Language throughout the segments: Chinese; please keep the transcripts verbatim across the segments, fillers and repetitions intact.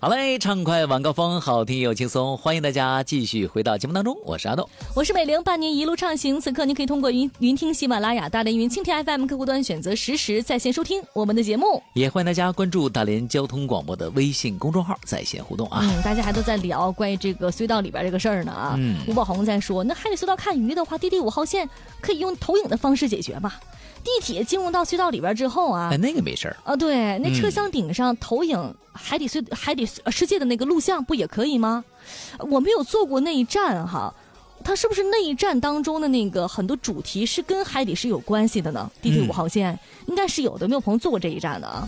好嘞，畅快晚高峰，好听又轻松，欢迎大家继续回到节目当中，我是阿豆， 我是美玲，伴您一路畅行。此刻您可以通过云云听喜马拉雅、大连云蜻蜓 F M 客户端选择实时在线收听我们的节目， 也欢迎大家关注大连交通广播的微信公众号在线互动啊。 嗯，大家还都在聊关于这个隧道里边这个事儿呢啊。嗯，吴宝红在说，那海底隧道看鱼的话，地地五号线可以用投影的方式解决吧？地铁进入到隧道里边之后啊， 哎，那个没事儿啊，对，那车厢顶上投影海底隧、嗯、海底世界的那个录像不也可以吗？我没有坐过那一站哈，它是不是那一站当中的那个很多主题是跟海底是有关系的呢？地铁五号线、嗯、应该是有的，没有朋友坐过这一站的啊。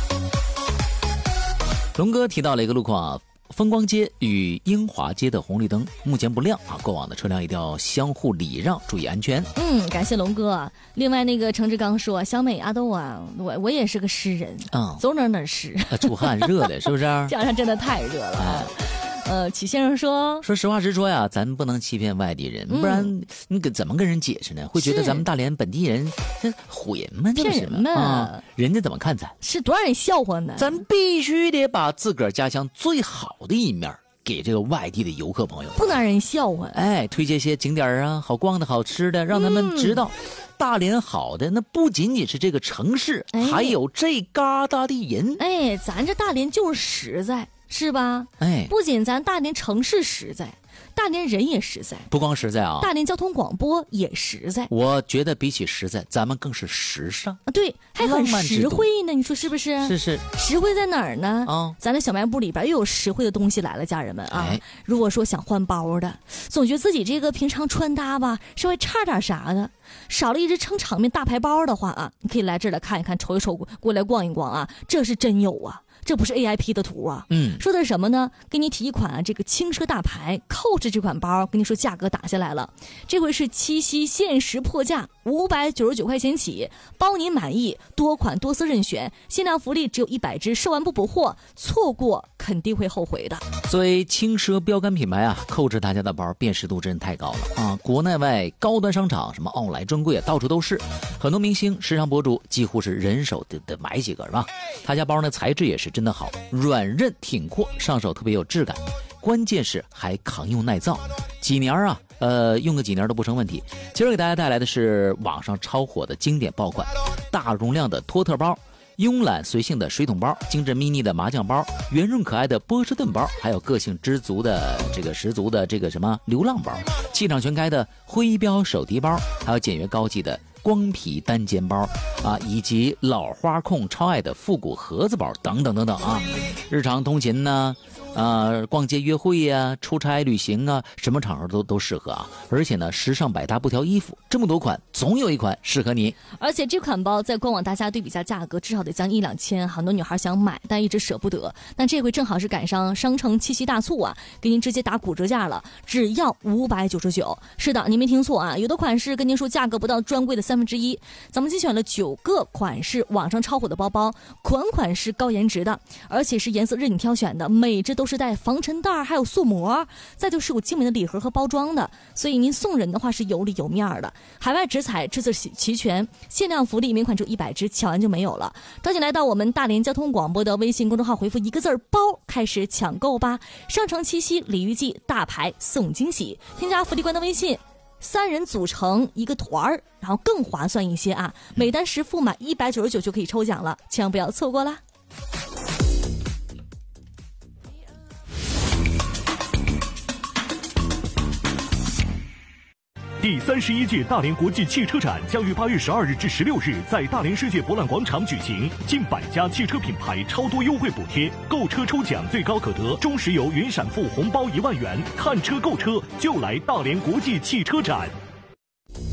龙哥提到了一个路况啊。风光街与英华街的红绿灯目前不亮啊，过往的车辆一定要相互礼让，注意安全。 嗯，感谢龙哥。另外那个程志刚说，小美阿豆啊，我我也是个诗人，嗯，走哪哪诗， 出汗热的是不是？ 这两天真的太热了。哎呃，曲先生说， 说实话实说呀，咱不能欺骗外地人，嗯、不然你跟怎么跟人解释呢？会觉得咱们大连本地人这唬人吗？ 骗人吗？ 啊，人家怎么看咱？ 是多让人笑话呢？ 咱必须得把自个儿家乡最好的一面给这个外地的游客朋友， 不能让人笑话。 哎，推荐些景点啊，好逛的好吃的，让他们知道。嗯，大连好的那不仅仅是这个城市，哎、还有这嘎达的人。 哎，咱这大连就是实在。是吧？ 哎， 不仅咱大连城市实在，大连人也实在。 不光实在啊， 大连交通广播也实在。 我觉得比起实在，咱们更是时尚啊，对，还很实惠呢。你说是不是？ 是是。 实惠在哪儿呢？啊、 哦， 咱的小卖部里边又有实惠的东西来了，家人们啊！哎、如果说想换包的，总觉得自己这个平常穿搭吧稍微差点啥的，少了一只撑场面大牌包的话啊，你可以来这儿来看一看，瞅一瞅，过来逛一逛啊，这是真有啊。这不是 A I P 的图啊，嗯，说的是什么呢？给你提一款啊，这个轻奢大牌 Coach 这款包，跟你说价格打下来了，这回是七夕限时破价，五百九十九块钱起，包您满意，多款多色任选，限量福利只有一百只，售完不补货，错过肯定会后悔的。 作为轻奢标杆品牌啊 ，Coach 大家的包辨识度真太高了啊！国内外高端商场，什么奥莱专柜啊，到处都是，很多明星、时尚博主几乎是人手得得买几个是吧？他家包呢材质也是真的好，软韧挺阔，上手特别有质感，关键是还抗用耐造，几年啊，呃，用个几年都不成问题。今儿给大家带来的是网上超火的经典爆款，大容量的托特包，慵懒随性的水桶包，精致 mini 的麻将包，圆润可爱的波士顿包，还有个性知足的这个十足的这个什么流浪包，气场全开的徽标手提包，还有简约高级的光皮单肩包啊，以及老花控超爱的复古盒子包等等等等啊，日常通勤呢。啊，逛街约会呀、啊，出差旅行啊，什么场合都都适合啊！而且呢，时尚百搭不挑衣服，这么多款，总有一款适合你。 而且这款包在官网大家对比下价格，至少得将一两千，很多女孩想买，但一直舍不得。但这回正好是赶上商城七夕大促啊，给您直接打骨折价了，只要五百九十九。是的，您没听错啊，有的款式跟您说价格不到专柜的三分之一。咱们精选了九个款式，网上超火的包包，款款是高颜值的，而且是颜色任你挑选的，每只都是带防尘袋还有塑膜，再就是有精美的礼盒和包装的，所以您送人的话是有里有面的。海外直采制作齐全，限量福利，每款只有一百只，抢完就没有了。赶紧来到我们大连交通广播的微信公众号，回复一个字包，开始抢购吧！上城七夕鲤鱼季大牌送惊喜，添加福利官的微信，三人组成一个团儿，然后更划算一些啊！每单十付满一百九十九就可以抽奖了，千万不要错过啦！ 第三十一届大连国际汽车展将于八月十二日至十六日在大连世界博览广场举行，近百家汽车品牌超多优惠补贴，购车抽奖最高可得中石油云闪付红包一万元，看车购车就来大连国际汽车展。